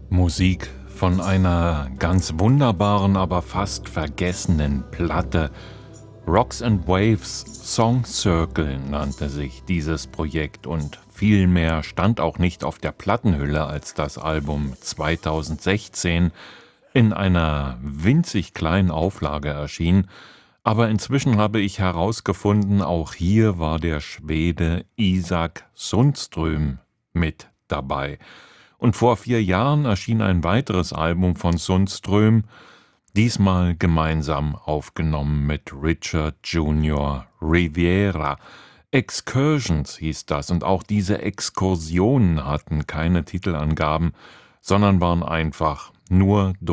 Musik von einer ganz wunderbaren, aber fast vergessenen Platte. Rocks and Waves Song Circle nannte sich dieses Projekt und viel mehr stand auch nicht auf der Plattenhülle, als das Album 2016 in einer winzig kleinen Auflage erschien. Aber inzwischen habe ich herausgefunden, auch hier war der Schwede Isak Sundström mit dabei. Und vor 4 Jahren erschien ein weiteres Album von Sundström, diesmal gemeinsam aufgenommen mit Richard Junior Rivera. Excursions hieß das, und auch diese Exkursionen hatten keine Titelangaben, sondern waren einfach nur